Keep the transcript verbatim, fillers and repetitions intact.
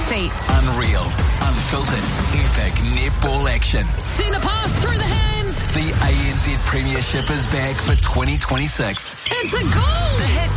feet. Unreal, unfiltered, epic netball action. Send a pass through the hands. The A N Z Premiership is back for twenty twenty-six. It's a goal. The hit